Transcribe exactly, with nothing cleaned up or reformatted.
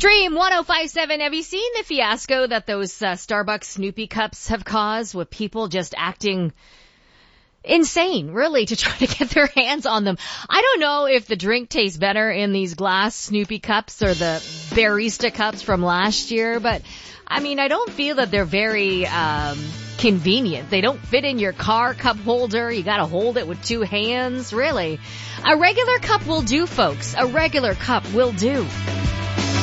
Stream one oh five point seven. Have you seen the fiasco that those uh, Starbucks Snoopy cups have caused with people just acting insane, really, to try to get their hands on them? I don't know if the drink tastes better in these glass Snoopy cups or the barista cups from last year, but I mean, I don't feel that they're very um convenient. They don't fit in your car cup holder. You gotta hold it with two hands, really. A regular cup will do, folks. A regular cup will do.